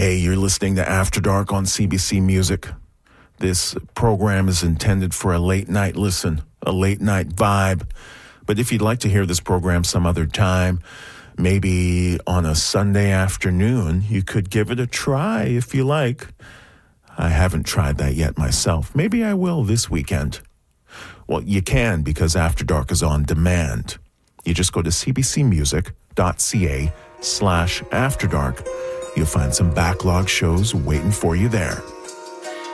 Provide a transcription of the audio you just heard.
Hey, you're listening to After Dark on CBC Music. This program is intended for a late night listen, a late night vibe. But if you'd like to hear this program some other time, maybe on a Sunday afternoon, you could give it a try if you like. I haven't tried that yet myself. Maybe I will this weekend. Well, you can because After Dark is on demand. You just go to cbcmusic.ca/afterdark. You'll find some backlog shows waiting for you there.